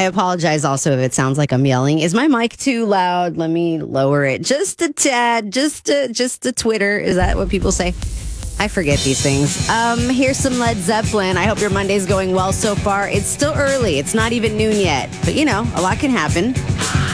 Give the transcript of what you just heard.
apologize also if it sounds like I'm yelling. Is my mic too loud? Let me lower it just a tad, just a Twitter. Is that what people say? I forget these things. Here's some Led Zeppelin. I hope your Monday's going well so far. It's still early. It's not even noon yet. But, a lot can happen.